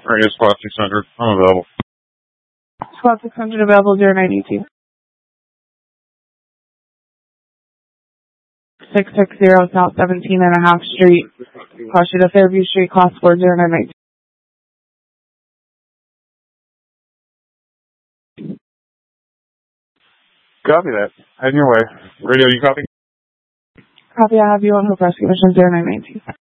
Radio Squad 600. I'm available. Squad 600 available 0918. 660 South 17.5 Street. Caution to Fairview Street, Class 40919. Copy that. Heading your way. Radio, you copy? Copy, I have you on Hope Rescue Mission 0919.